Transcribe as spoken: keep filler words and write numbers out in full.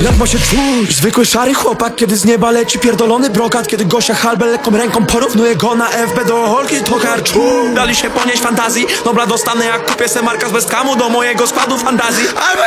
Jak ma się czuć? Zwykły szary chłopak, kiedy z nieba leci pierdolony brokat. Kiedy Gosia Halbel lekką ręką porównuje go na F B do Holki, to karczu. Dali się ponieść fantazji, dobra dostanę jak kupię se marka z bez kamu do mojego składu fantazji.